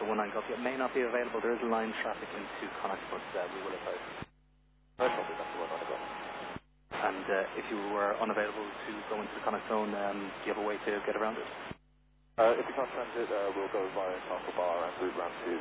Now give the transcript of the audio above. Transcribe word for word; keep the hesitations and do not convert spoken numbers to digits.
one nine copy. It may not be available. There is line traffic into Connacht, but uh, we will advise. No problem, that's the one I got. And uh, if you were unavailable to go into the Connacht zone, um, do you have a way to get around it? Uh, if we can't transit, uh, we'll go via Castle Bar and route round to